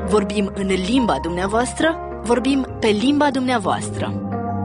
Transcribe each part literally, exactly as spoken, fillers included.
Vorbim în limba dumneavoastră, vorbim pe limba dumneavoastră.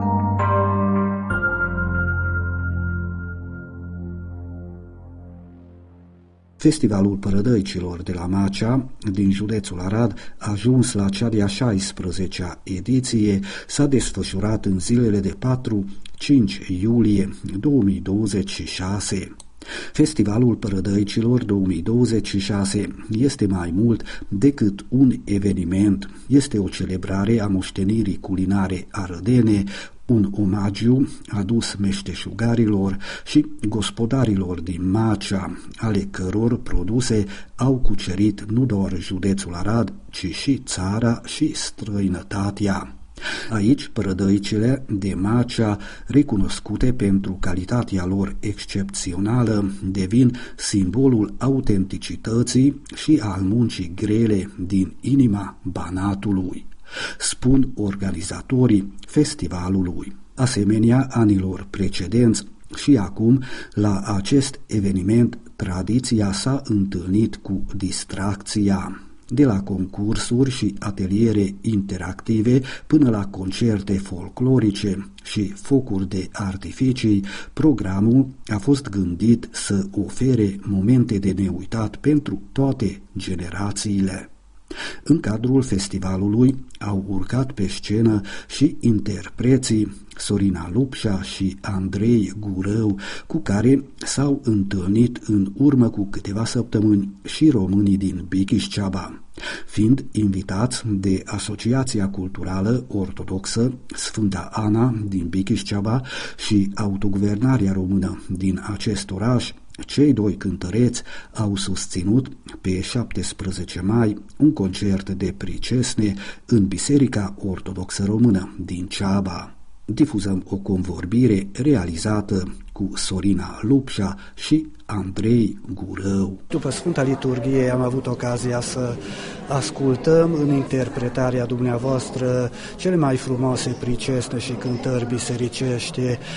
Festivalul Părădăicilor de la Macea, din județul Arad, a ajuns la cea de-a șaisprezecea ediție, s-a desfășurat în zilele de patru-cinci iulie două mii douăzeci și șase. Festivalul Părădăicilor două mii douăzeci și șase este mai mult decât un eveniment, este o celebrare a moștenirii culinare arădene, un omagiu adus meșteșugarilor și gospodarilor din Macea, ale căror produse au cucerit nu doar județul Arad, ci și țara și străinătatea. Aici, părădăicile de Macea, recunoscute pentru calitatea lor excepțională, devin simbolul autenticității și al muncii grele din inima Banatului, spun organizatorii festivalului. Asemenea anilor precedenți și acum, la acest eveniment, tradiția s-a întâlnit cu distracția. De la concursuri și ateliere interactive până la concerte folclorice și focuri de artificii, programul a fost gândit să ofere momente de neuitat pentru toate generațiile. În cadrul festivalului au urcat pe scenă și interpreții Sorina Lupșa și Andrei Gurău, cu care s-au întâlnit în urmă cu câteva săptămâni și românii din Bikiș-Ceaba, fiind invitați de Asociația Culturală Ortodoxă Sfânta Ana din Bikiș-Ceaba și Autoguvernarea Română din acest oraș. Cei doi cântăreți au susținut pe șaptesprezece mai un concert de pricesne în Biserica Ortodoxă Română din Ceaba. Difuzăm o convorbire realizată cu Sorina Lupșa și Andrei Gurău. După Sfânta Liturghie am avut ocazia să ascultăm în interpretarea dumneavoastră cele mai frumoase pricesne și cântări bisericești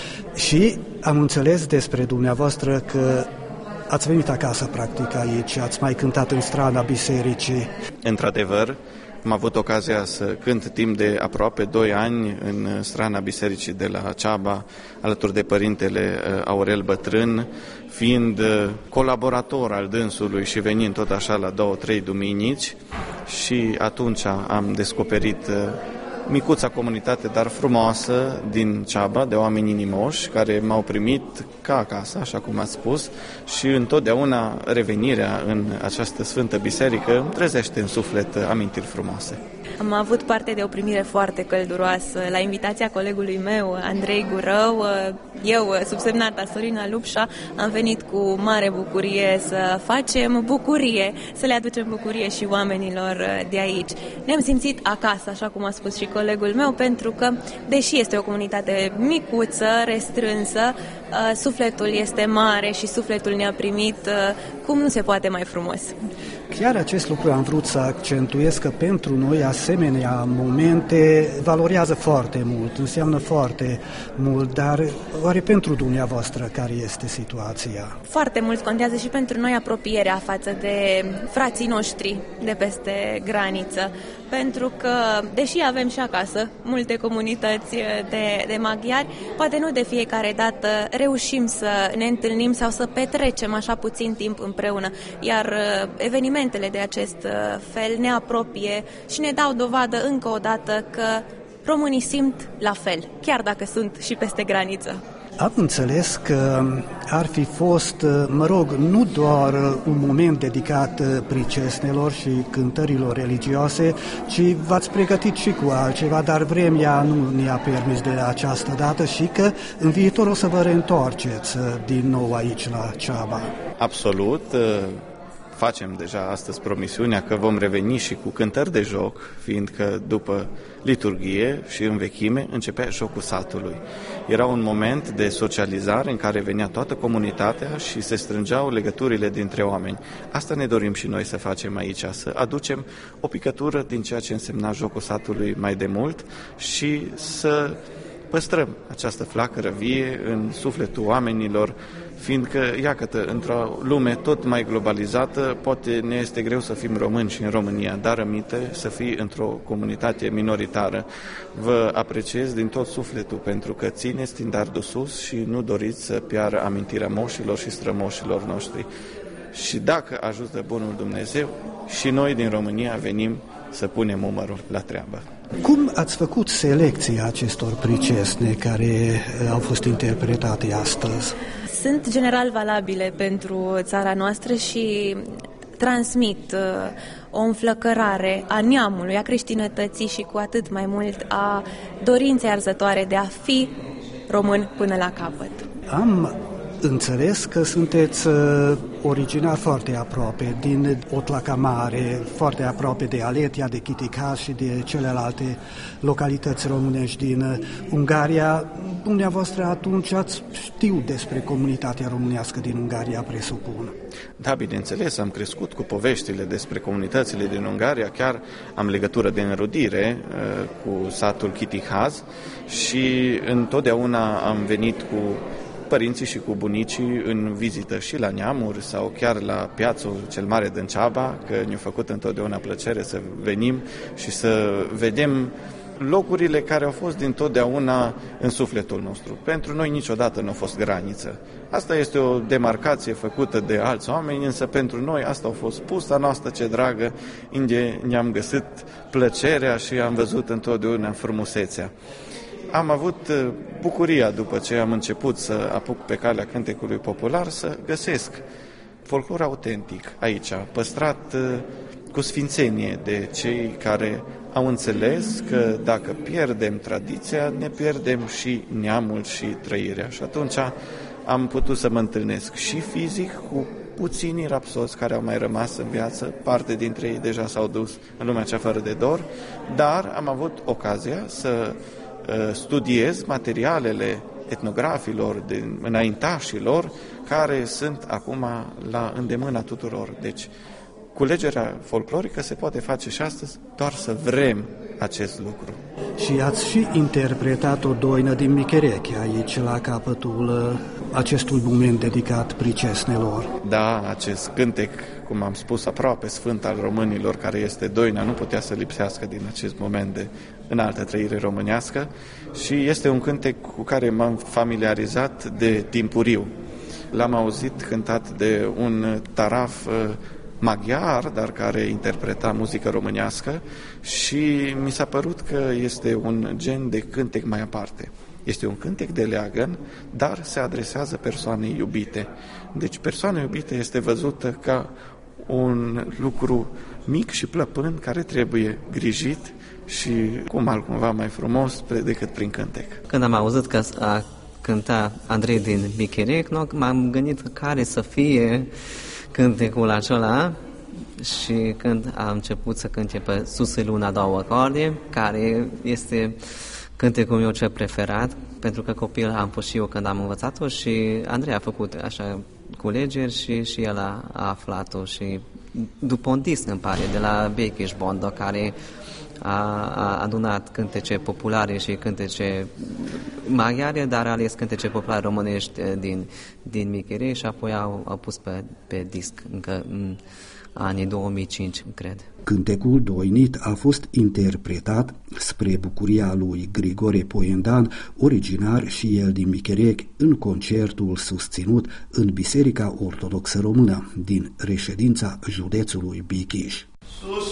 și am înțeles despre dumneavoastră că ați venit acasă practic aici, ați mai cântat în strana bisericii. Într-adevăr, am avut ocazia să cânt timp de aproape doi ani în strana bisericii de la Ceaba, alături de părintele Aurel Bătrân, fiind colaborator al dânsului și venind tot așa la două, trei duminici, și atunci am descoperit micuța comunitate, dar frumoasă, din Ceaba, de oameni inimoși, care m-au primit ca acasă, așa cum ați spus, și întotdeauna revenirea în această sfântă biserică îmi trezește în suflet amintiri frumoase. Am avut parte de o primire foarte călduroasă. La invitația colegului meu, Andrei Gurău, eu, subsemnata Sorina Lupșa, am venit cu mare bucurie să facem bucurie, să le aducem bucurie și oamenilor de aici. Ne-am simțit acasă, așa cum a spus și colegul meu, pentru că, deși este o comunitate micuță, restrânsă, sufletul este mare și sufletul ne-a primit cum nu se poate mai frumos. Chiar acest lucru am vrut să accentuez, că pentru noi asemenea momente valorează foarte mult, înseamnă foarte mult, dar oare pentru dumneavoastră care este situația? Foarte mult contează și pentru noi apropierea față de frații noștri de peste graniță, pentru că, deși avem și acasă multe comunități de, de maghiari, poate nu de fiecare dată reușim să ne întâlnim sau să petrecem așa puțin timp împreună, iar evenimentele de acest fel ne apropie și ne dau dovadă încă o dată că românii simt la fel, chiar dacă sunt și peste graniță. Am înțeles că ar fi fost, mă rog, nu doar un moment dedicat pricesnelor și cântărilor religioase, ci v-ați pregătit și cu altceva, dar vremea nu ne-a permis de această dată și că în viitor o să vă reîntoarceți din nou aici la Ceaba. Absolut. Facem deja astăzi promisiunea că vom reveni și cu cântări de joc, fiindcă după liturghie și în vechime începea jocul satului. Era un moment de socializare în care venea toată comunitatea și se strângeau legăturile dintre oameni. Asta ne dorim și noi să facem aici, să aducem o picătură din ceea ce însemna jocul satului mai de mult și să păstrăm această flacără vie în sufletul oamenilor fiindcă, iată, într-o lume tot mai globalizată, poate ne este greu să fim români și în România, dar rămite să fii într-o comunitate minoritară. Vă apreciez din tot sufletul pentru că țineți standardul sus și nu doriți să piară amintirea moșilor și strămoșilor noștri. Și dacă ajută bunul Dumnezeu, și noi din România venim să punem umărul la treabă. Cum ați făcut selecția acestor pricesne care au fost interpretate astăzi? Sunt general valabile pentru țara noastră și transmit o înflăcărare a neamului, a creștinătății și cu atât mai mult a dorinței arzătoare de a fi român până la capăt. Am înțeles că sunteți originar foarte aproape din Otlaca Mare, foarte aproape de Aletia, de Chiticaz și de celelalte localități românești din Ungaria. Dumneavoastră atunci ați știut despre comunitatea românească din Ungaria, presupun. Da, bineînțeles, am crescut cu poveștile despre comunitățile din Ungaria, chiar am legătură de înrudire cu satul Chiticaz și întotdeauna am venit cu părinții și cu bunicii în vizită și la neamuri sau chiar la Piațul cel Mare din Ceaba, că ne-a făcut întotdeauna plăcere să venim și să vedem locurile care au fost dintotdeauna în sufletul nostru. Pentru noi niciodată nu a fost graniță. Asta este o demarcație făcută de alți oameni, însă pentru noi asta a fost pusta noastră ce dragă, unde ne-am găsit plăcerea și am văzut întotdeauna frumusețea. Am avut bucuria, după ce am început să apuc pe calea cântecului popular, să găsesc folclor autentic aici, păstrat cu sfințenie de cei care au înțeles că dacă pierdem tradiția, ne pierdem și neamul și trăirea. Și atunci am putut să mă întâlnesc și fizic cu puținii rapsozi care au mai rămas în viață, parte dintre ei deja s-au dus în lumea cea fără de dor, dar am avut ocazia să studiez materialele etnografilor, din înaintașilor, care sunt acum la îndemâna tuturor. Deci, culegerea folclorică se poate face și astăzi, doar să vrem acest lucru. Și ați și interpretat o doină din Michereche aici, la capătul acestui moment dedicat pricesnelor. Da, acest cântec, cum am spus, aproape sfânt al românilor, care este doina, nu putea să lipsească din acest moment de înaltă trăire românească și este un cântec cu care m-am familiarizat de timpuriu. L-am auzit cântat de un taraf maghiar, dar care interpreta muzică românească și mi s-a părut că este un gen de cântec mai aparte. Este un cântec de leagăn, dar se adresează persoanei iubite. Deci persoana iubită este văzută ca un lucru mic și plăpând care trebuie grijit și cum altcumva mai frumos decât prin cântec. Când am auzit că a cânta Andrei din Micherec, m-am gândit care să fie cântecul acela și când am început să cânte pe Sus luna două acorde, care este cântecul meu cel preferat, pentru că copil am fost și eu când am învățat-o și Andrei a făcut așa culegeri și, și el a, a aflat-o și după un disc îmi pare, de la Békés Banda, care a, a adunat cântece populare și cântece maghiare, dar a ales cântece populare românești din, din Micherec și apoi au, au pus pe, pe disc încă în anii două mii cinci, cred. Cântecul doinit a fost interpretat spre bucuria lui Grigore Poiendan, originar și el din Micherec, în concertul susținut în Biserica Ortodoxă Română din reședința județului Bicș.